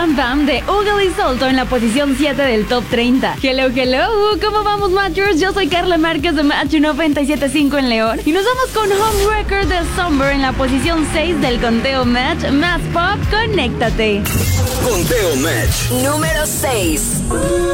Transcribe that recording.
Bam Bam de Ugly Solto en la posición 7 del Top 30. Hello, hello, ¿cómo vamos, Matchers? Yo soy Carla Márquez de Match 97.5 en León. Y nos vamos con Homewrecker de Somber en la posición 6 del conteo Match. Más pop, conéctate. Conteo Match número 6.